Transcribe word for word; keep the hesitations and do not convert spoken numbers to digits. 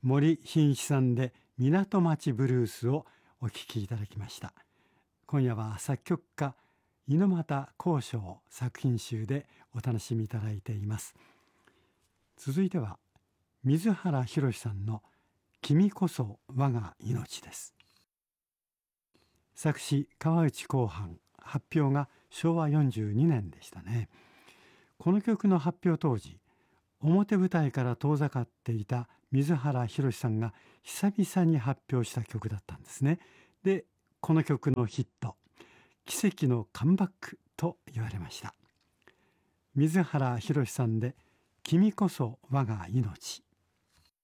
森進一さんで港町ブルースをお聴きいただきました。今夜は作曲家猪俣公章作品集でお楽しみいただいています。続いては水原宏さんの君こそ我が命です。作詞川内公範、発表がしょうわよんじゅうにねんでしたね。この曲の発表当時、表舞台から遠ざかっていた水原宏さんが久々に発表した曲だったんですね。で、この曲のヒット、奇跡のカムバックと言われました。水原宏さんで君こそ我が命。